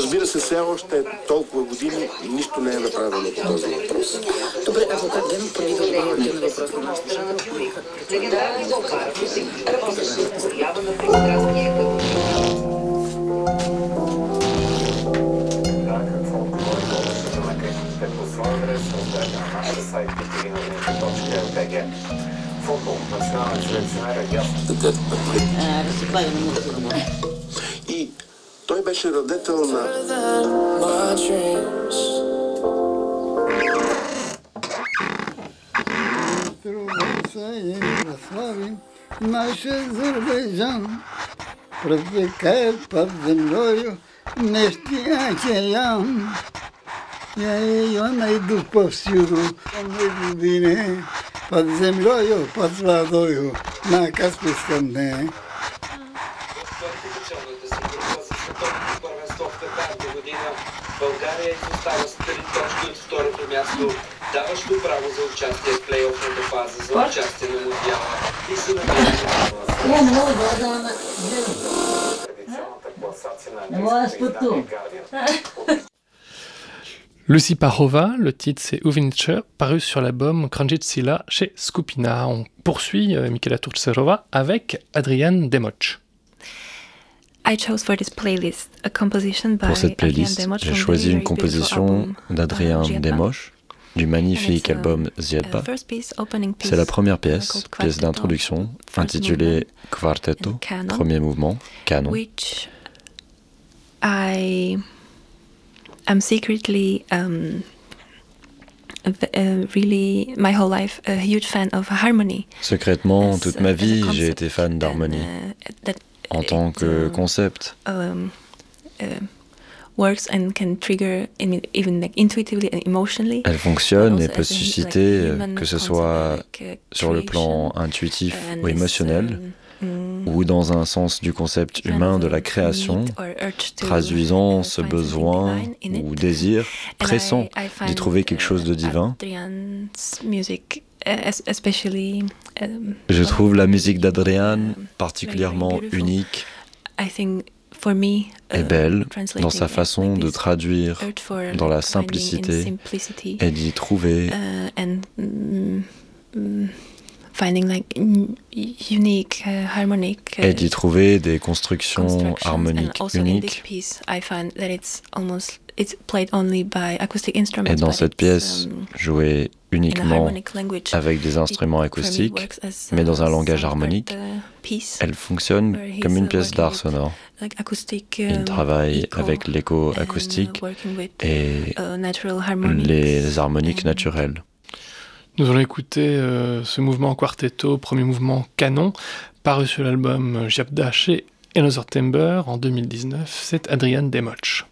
Разбира се, все още толкова години нищо не е направено по този въпрос. Добре, адвокат Генов, преди да отговорите на въпрос на нашата слушател. Легендарен адвокат, работещ с проява на пристрастие към... Какво отговори българската на критиките по своя адрес, разгледа на нашия сайт btv.bg. Футбол, национален селекционер е ясно. Разсипаваме много. И той беше радетел на... Наш Азербайджан протекает под землею нефти океан. Я ее найду повсюду, в глубине, под землею, под водою, на Каспийском дне. Квалификационната си борба за световното първенство в Катар до година България изостава с 3 точки от второто място, даващо право за участие в плейофната фаза за участие на Мундиала и се намира. Я не мога да дам. Традиционната класация на Не мога да английското издание спортувам. Guardian. Lucy Parova, le titre c'est Uvincher, paru sur l'album Kranjic Sila chez Skupina. On poursuit Michaela Turcerova avec Adrian Democh. I chose for this playlist a composition by Pour cette Adrian playlist, Democh j'ai from choisi the une very beautiful composition album, d'Adrien Ziedba. Democh du magnifique And it's, album Ziedba. first piece, opening piece, C'est la première pièce, called pièce Quartetto, d'introduction, first intitulée movement, Quartetto, canon, premier mouvement, canon. which I am secretly really my whole life a huge fan of harmony. Secrètement, As, toute ma as a vie, j'ai concept, été fan d'harmonie. That En tant que concept, works and can trigger even like intuitively and emotionally. elle fonctionne but et also peut as a susciter, human que ce concept, soit like, sur le plan creation intuitif and ou émotionnel, ou dans un sens du concept humain de la création, traduisant ce besoin ou désir pressant d'y trouver quelque chose de divin. Je trouve la musique d'Adrian particulièrement unique et belle dans sa façon de traduire dans la simplicité et d'y trouver et d'y trouver des constructions harmoniques uniques. Et dans cette pièce, jouée uniquement avec des instruments acoustiques, mais dans un langage harmonique, elle fonctionne comme une pièce d'art sonore. Il travaille avec l'écho acoustique et les harmoniques naturelles. Nous allons écouter ce mouvement quartetto, premier mouvement canon, paru sur l'album Ziedba chez Another Timber en 2019. C'est Adrian Democh.